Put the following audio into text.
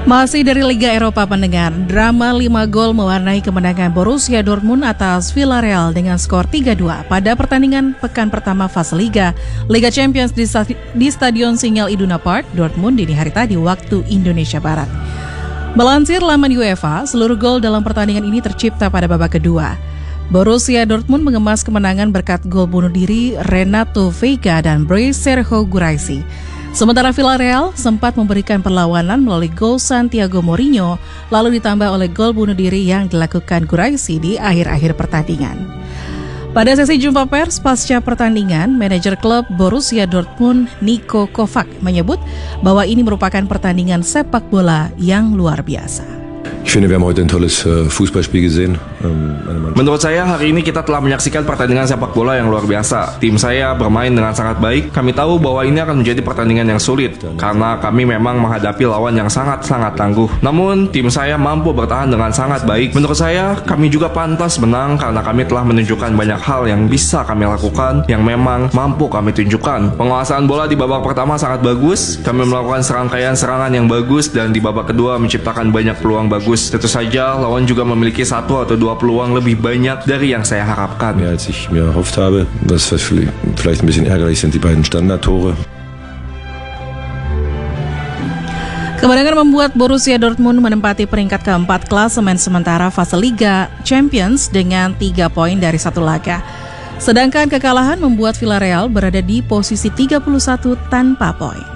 Masih dari Liga Eropa pendengar, drama 5 gol mewarnai kemenangan Borussia Dortmund atas Villarreal dengan skor 3-2 pada pertandingan pekan pertama fase Liga Champions di Stadion Signal Iduna Park, Dortmund dini hari tadi waktu Indonesia Barat. Melansir laman UEFA, seluruh gol dalam pertandingan ini tercipta pada babak kedua. Borussia Dortmund mengemas kemenangan berkat gol bunuh diri Renato Veiga dan Serhou Guirassy. Sementara Villarreal sempat memberikan perlawanan melalui gol Santiago Mourinho, lalu ditambah oleh gol bunuh diri yang dilakukan Guirassy di akhir-akhir pertandingan. Pada sesi jumpa pers pasca pertandingan, manajer klub Borussia Dortmund Niko Kovac menyebut bahwa ini merupakan pertandingan sepak bola yang luar biasa. Ich finde, wir haben heute ein tolles Fußballspiel gesehen. Menurut saya hari ini kita telah menyaksikan pertandingan sepak bola yang luar biasa. Tim saya bermain dengan sangat baik. Kami tahu bahwa ini akan menjadi pertandingan yang sulit karena kami memang menghadapi lawan yang sangat-sangat tangguh. Namun tim saya mampu bertahan dengan sangat baik. Menurut saya kami juga pantas menang karena kami telah menunjukkan banyak hal yang bisa kami lakukan yang memang mampu kami tunjukkan. Penguasaan bola di babak pertama sangat bagus. Kami melakukan serangkaian serangan yang bagus dan di babak kedua menciptakan banyak peluang bagus. Tentu saja lawan juga memiliki 1 atau 2 peluang lebih banyak dari yang saya harapkan. Mehr als ich mir erhofft habe, was vielleicht ein bisschen ärgerlich sind, die beiden Standardtore. Kemenangan membuat Borussia Dortmund menempati peringkat keempat klasemen sementara fase Liga Champions dengan 3 poin dari 1 laga. Sedangkan kekalahan membuat Villarreal berada di posisi 31 tanpa poin.